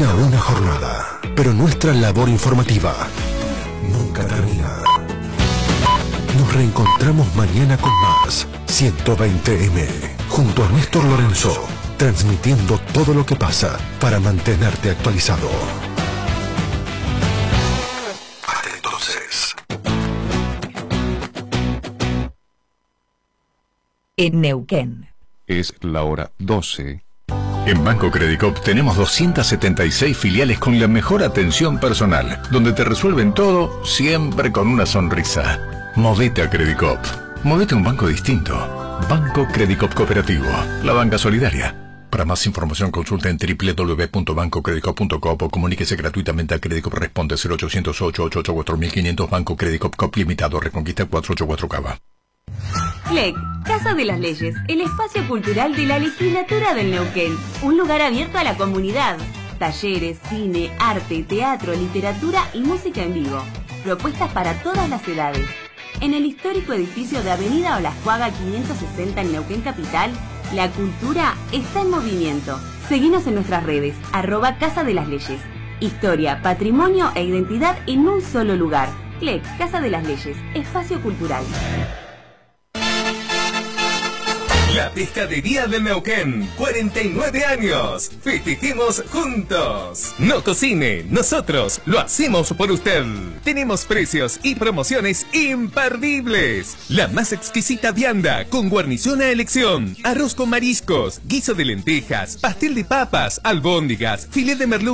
Termina una jornada, pero nuestra labor informativa nunca termina. Nos reencontramos mañana con más 120M, junto a Néstor Lorenzo, transmitiendo todo lo que pasa para mantenerte actualizado. Hasta entonces. En Neuquén. Es la hora 12. En Banco Credicop tenemos 276 filiales con la mejor atención personal, donde te resuelven todo siempre con una sonrisa. Movete a Credicop. Movete a un banco distinto. Banco Credicop Cooperativo. La banca solidaria. Para más información consulta en www.bancocredicop.com o comuníquese gratuitamente a Credicop. Responde 0800-888-4500. Banco Credicop Cop Limitado. Reconquista 484 Cava. CLEC, Casa de las Leyes, el espacio cultural de la legislatura del Neuquén. Un lugar abierto a la comunidad. Talleres, cine, arte, teatro, literatura y música en vivo. Propuestas para todas las edades. En el histórico edificio de Avenida Olascuaga 560 en Neuquén Capital, la cultura está en movimiento. Seguinos en nuestras redes, @Casa de las Leyes. Historia, patrimonio e identidad en un solo lugar. CLEC, Casa de las Leyes, espacio cultural. La Pescadería de Neuquén, 49 años. Festejemos juntos. No cocine, nosotros lo hacemos por usted. Tenemos precios y promociones imperdibles. La más exquisita vianda con guarnición a elección, arroz con mariscos, guiso de lentejas, pastel de papas, albóndigas, filet de merluza.